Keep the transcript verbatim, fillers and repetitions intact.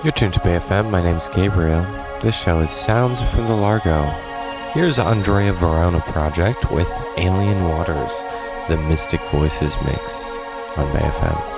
You're tuned to Bay F M. My name's Gabriel. This show is Sounds from the Largo. Here's Andrea Verona Project with Alien Waters, the Mystic Voices mix on Bay F M.